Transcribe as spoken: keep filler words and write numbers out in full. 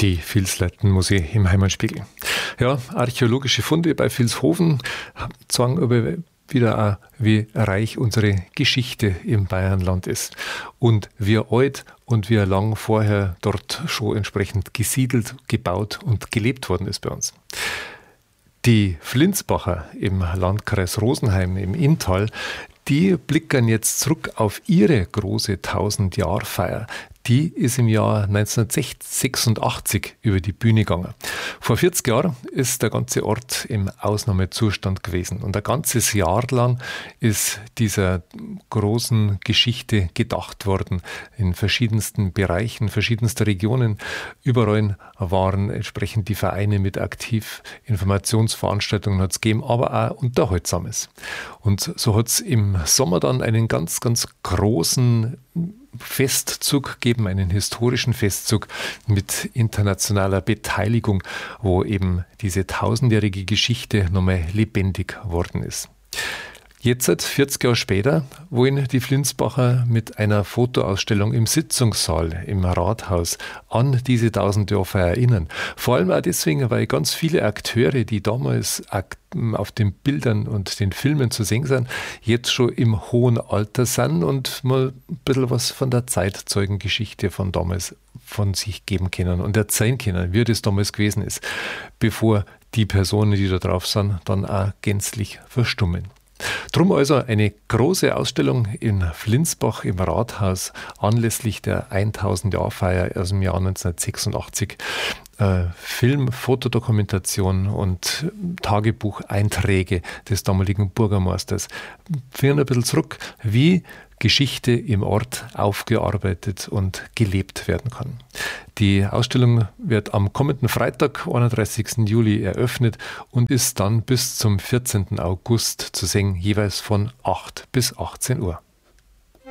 Die Vilsleiten muss ich im Heimatspiegel. Ja, archäologische Funde bei Vilshofen zeigen aber wieder auch, wie reich unsere Geschichte im Bayernland ist und wie alt und wie lang vorher dort schon entsprechend gesiedelt, gebaut und gelebt worden ist bei uns. Die Flinsbacher im Landkreis Rosenheim im Inntal, die blicken jetzt zurück auf ihre große tausend-Jahr-Feier. Die ist im Jahr neunzehnhundertsechsundachtzig über die Bühne gegangen. Vor vierzig Jahren ist der ganze Ort im Ausnahmezustand gewesen. Und ein ganzes Jahr lang ist dieser großen Geschichte gedacht worden. In verschiedensten Bereichen, verschiedensten Regionen. Überall waren entsprechend die Vereine mit aktiv. Informationsveranstaltungen hat es gegeben, aber auch Unterhaltsames. Und so hat es im Sommer dann einen ganz, ganz großen Festzug geben, einen historischen Festzug mit internationaler Beteiligung, wo eben diese tausendjährige Geschichte nochmal lebendig worden ist. Jetzt, vierzig Jahre später, wollen die Flinsbacher mit einer Fotoausstellung im Sitzungssaal im Rathaus an diese tausend-Jahr-Feier erinnern. Vor allem auch deswegen, weil ganz viele Akteure, die damals auf den Bildern und den Filmen zu sehen sind, jetzt schon im hohen Alter sind und mal ein bisschen was von der Zeitzeugengeschichte von damals von sich geben können und erzählen können, wie das damals gewesen ist, bevor die Personen, die da drauf sind, dann auch gänzlich verstummen. Drum also eine große Ausstellung in Flinsbach im Rathaus anlässlich der tausend-Jahr-Feier aus dem Jahr neunzehnhundertsechsundachtzig. Äh, Film, Fotodokumentation und Tagebucheinträge des damaligen Bürgermeisters führen ein bisschen zurück, wie Geschichte im Ort aufgearbeitet und gelebt werden kann. Die Ausstellung wird am kommenden Freitag, einunddreißigsten Juli, eröffnet und ist dann bis zum vierzehnten August zu sehen, jeweils von acht bis achtzehn Uhr.